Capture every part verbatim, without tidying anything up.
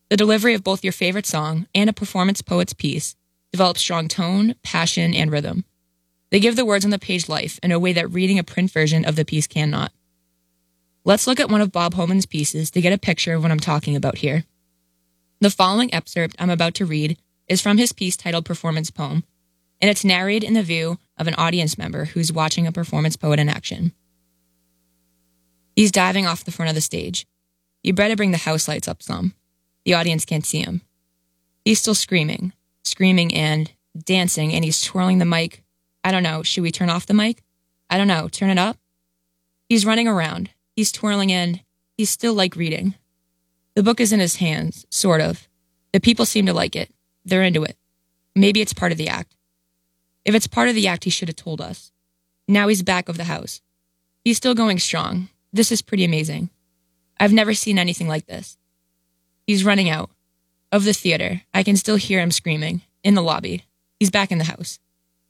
The delivery of both your favorite song and a performance poet's piece develops strong tone, passion, and rhythm. They give the words on the page life in a way that reading a print version of the piece cannot. Let's look at one of Bob Holman's pieces to get a picture of what I'm talking about here. The following excerpt I'm about to read is from his piece titled Performance Poem, and it's narrated in the view of an audience member who's watching a performance poet in action. He's diving off the front of the stage. You better bring the house lights up some. The audience can't see him. He's still screaming, screaming and dancing, and he's twirling the mic. I don't know, should we turn off the mic? I don't know, turn it up? He's running around. He's twirling and he's still like reading. The book is in his hands, sort of. The people seem to like it. They're into it. Maybe it's part of the act. If it's part of the act, he should have told us. Now he's back of the house. He's still going strong. This is pretty amazing. I've never seen anything like this. He's running out of the theater. I can still hear him screaming in the lobby. He's back in the house.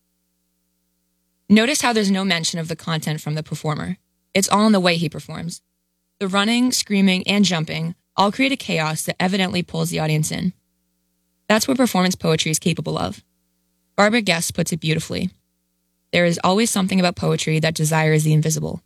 Notice how there's no mention of the content from the performer. It's all in the way he performs. The running, screaming, and jumping all create a chaos that evidently pulls the audience in. That's what performance poetry is capable of. Barbara Guest puts it beautifully. There is always something about poetry that desires the invisible.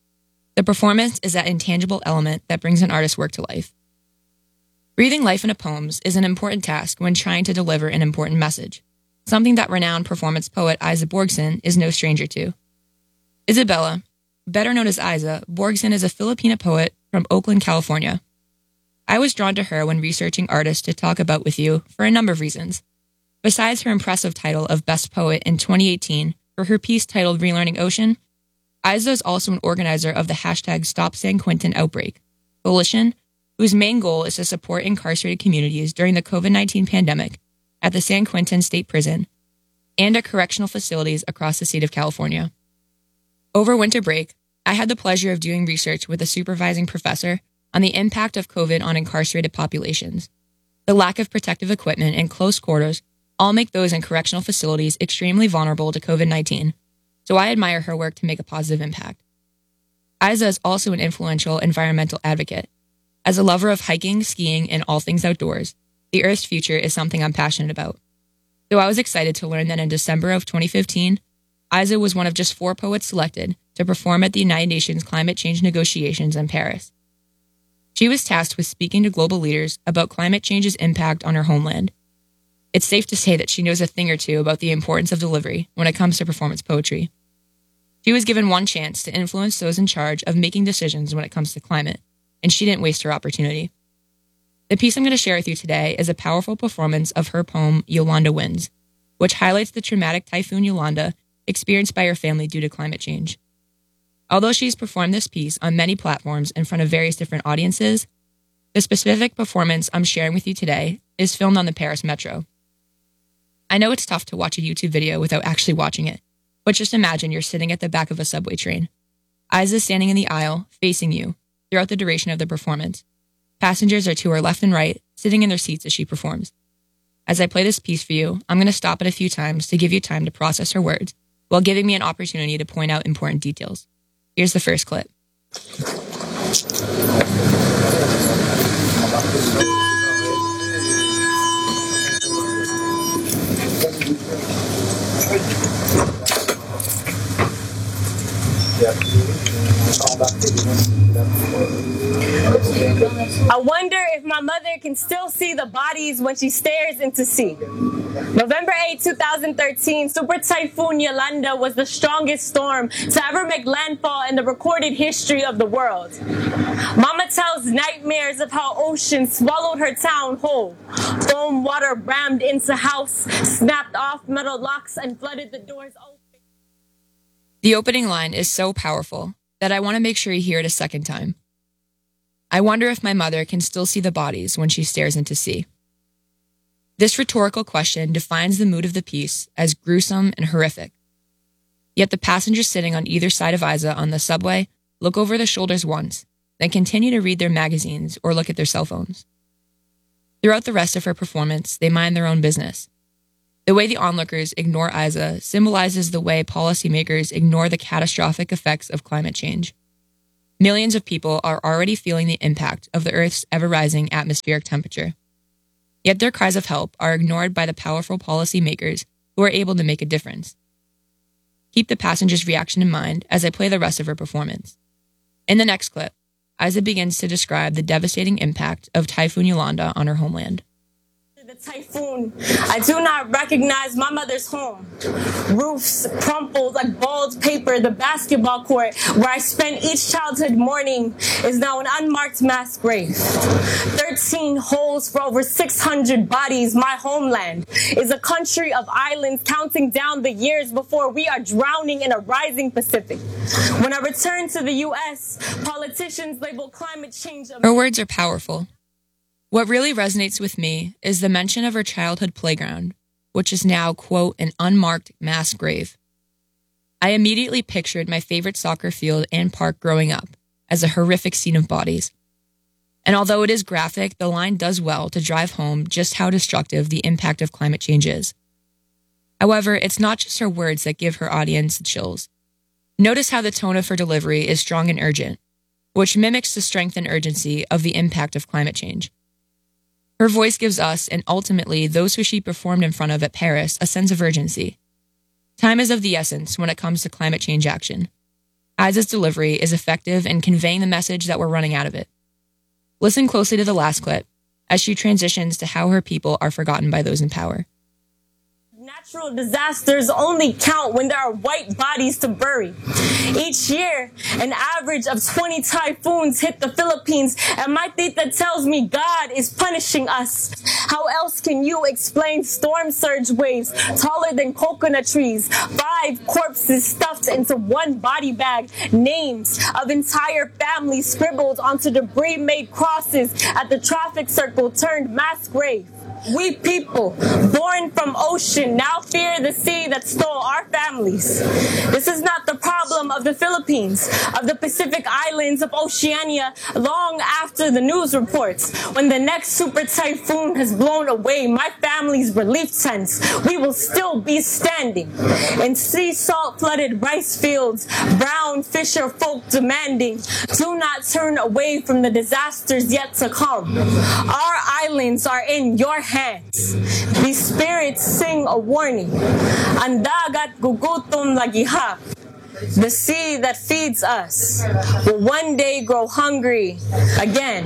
The performance is that intangible element that brings an artist's work to life. Breathing life into poems is an important task when trying to deliver an important message, something that renowned performance poet Isa Borgson is no stranger to. Isabella, better known as Isa, Borgson is a Filipina poet from Oakland, California. I was drawn to her when researching artists to talk about with you for a number of reasons. Besides her impressive title of Best Poet in twenty eighteen for her piece titled Relearning Ocean, Isa is also an organizer of the hashtag Stop San Quentin Outbreak coalition, whose main goal is to support incarcerated communities during the covid nineteen pandemic at the San Quentin State Prison and at correctional facilities across the state of California. Over winter break, I had the pleasure of doing research with a supervising professor on the impact of COVID on incarcerated populations. The lack of protective equipment and close quarters all make those in correctional facilities extremely vulnerable to covid nineteen, so I admire her work to make a positive impact. Isa is also an influential environmental advocate. As a lover of hiking, skiing, and all things outdoors, the Earth's future is something I'm passionate about. So I was excited to learn that in December of twenty fifteen, Isa was one of just four poets selected to perform at the United Nations climate change negotiations in Paris. She was tasked with speaking to global leaders about climate change's impact on her homeland. It's safe to say that she knows a thing or two about the importance of delivery when it comes to performance poetry. She was given one chance to influence those in charge of making decisions when it comes to climate, and she didn't waste her opportunity. The piece I'm going to share with you today is a powerful performance of her poem, Yolanda Wins, which highlights the traumatic Typhoon Yolanda experienced by her family due to climate change. Although she's performed this piece on many platforms in front of various different audiences, the specific performance I'm sharing with you today is filmed on the Paris Metro. I know it's tough to watch a YouTube video without actually watching it, but just imagine you're sitting at the back of a subway train. Isa's standing in the aisle, facing you, throughout the duration of the performance. Passengers are to her left and right, sitting in their seats as she performs. As I play this piece for you, I'm going to stop it a few times to give you time to process her words, while giving me an opportunity to point out important details. Here's the first clip. I wonder if my mother can still see the bodies when she stares into sea. November eighth, twenty thirteen, Super Typhoon Yolanda was the strongest storm to ever make landfall in the recorded history of the world. Mama tells nightmares of how ocean swallowed her town whole. Foam water rammed into house, snapped off metal locks, and flooded the doors open. The opening line is so powerful that I want to make sure you hear it a second time. I wonder if my mother can still see the bodies when she stares into sea. This rhetorical question defines the mood of the piece as gruesome and horrific. Yet the passengers sitting on either side of Isa on the subway look over their shoulders once, then continue to read their magazines or look at their cell phones. Throughout the rest of her performance, they mind their own business. The way the onlookers ignore Isa symbolizes the way policymakers ignore the catastrophic effects of climate change. Millions of people are already feeling the impact of the Earth's ever-rising atmospheric temperature. Yet their cries of help are ignored by the powerful policymakers who are able to make a difference. Keep the passenger's reaction in mind as I play the rest of her performance. In the next clip, Isa begins to describe the devastating impact of Typhoon Yolanda on her homeland. The typhoon, I do not recognize my mother's home. Roofs crumpled like bald paper. The basketball court where I spent each childhood morning is now an unmarked mass grave. Thirteen holes for over six hundred bodies. My homeland is a country of islands counting down the years before we are drowning in a rising Pacific. When I return to the U S, politicians label climate change... Her words are powerful. What really resonates with me is the mention of her childhood playground, which is now, quote, an unmarked mass grave. I immediately pictured my favorite soccer field and park growing up as a horrific scene of bodies. And although it is graphic, the line does well to drive home just how destructive the impact of climate change is. However, it's not just her words that give her audience the chills. Notice how the tone of her delivery is strong and urgent, which mimics the strength and urgency of the impact of climate change. Her voice gives us, and ultimately those who she performed in front of at Paris, a sense of urgency. Time is of the essence when it comes to climate change action. Isa's delivery is effective in conveying the message that we're running out of it. Listen closely to the last clip as she transitions to how her people are forgotten by those in power. Natural disasters only count when there are white bodies to bury. Each year, an average of twenty typhoons hit the Philippines, and my tita tells me God is punishing us. How else can you explain storm surge waves taller than coconut trees, five corpses stuffed into one body bag, names of entire families scribbled onto debris-made crosses at the traffic circle turned mass grave? We people, born from ocean, now fear the sea that stole our families. This is not the problem of the Philippines, of the Pacific Islands, of Oceania, long after the news reports. When the next super typhoon has blown away my family's relief tents, we will still be standing in sea salt flooded rice fields, brown fisher folk demanding, do not turn away from the disasters yet to come. Our islands are in your hands. hands. These spirits sing a warning. Ang dagat gugutom lagihap. The sea that feeds us will one day grow hungry again.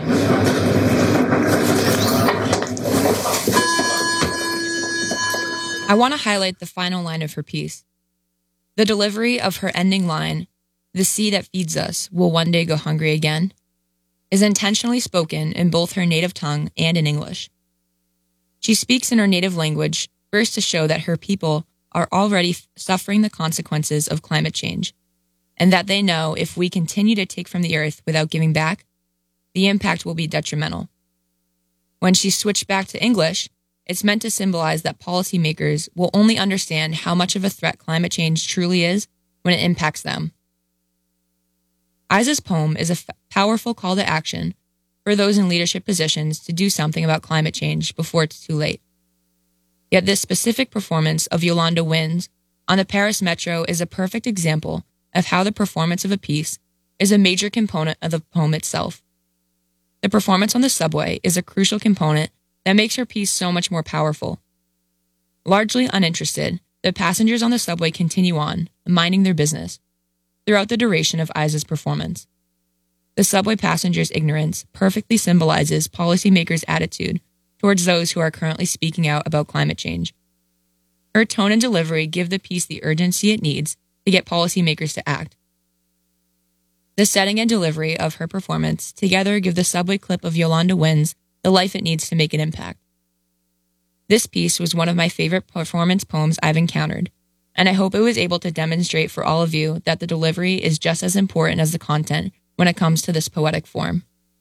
I want to highlight the final line of her piece. The delivery of her ending line, "The sea that feeds us will one day go hungry again," is intentionally spoken in both her native tongue and in English. She speaks in her native language, first to show that her people are already suffering the consequences of climate change, and that they know if we continue to take from the earth without giving back, the impact will be detrimental. When she switched back to English, it's meant to symbolize that policymakers will only understand how much of a threat climate change truly is when it impacts them. Isa's poem is a f- powerful call to action for those in leadership positions to do something about climate change before it's too late. Yet this specific performance of Yolanda Winds on the Paris Metro is a perfect example of how the performance of a piece is a major component of the poem itself. The performance on the subway is a crucial component that makes her piece so much more powerful. Largely uninterested, the passengers on the subway continue on, minding their business, throughout the duration of Isa's performance. The subway passengers' ignorance perfectly symbolizes policymakers' attitude towards those who are currently speaking out about climate change. Her tone and delivery give the piece the urgency it needs to get policymakers to act. The setting and delivery of her performance together give the subway clip of Yolanda Winds the life it needs to make an impact. This piece was one of my favorite performance poems I've encountered, and I hope it was able to demonstrate for all of you that the delivery is just as important as the content when it comes to this poetic form.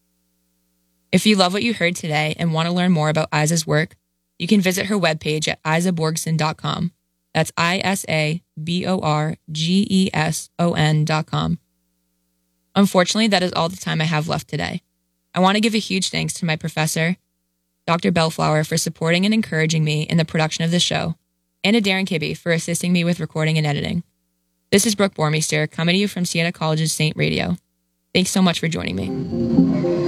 If you love what you heard today and want to learn more about Isa's work, you can visit her webpage at isa borgson dot com. That's I S A B O R G E S O N dot com. Unfortunately, that is all the time I have left today. I want to give a huge thanks to my professor, Doctor Bellflower, for supporting and encouraging me in the production of this show, and to Darren Kibbe for assisting me with recording and editing. This is Brooke Bormeister, coming to you from Siena College's Saint Radio. Thanks so much for joining me.